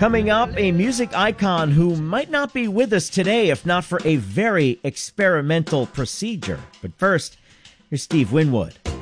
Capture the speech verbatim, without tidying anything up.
Coming up, a music icon who might not be with us today if not for a very experimental procedure. But first, here's Steve Winwood.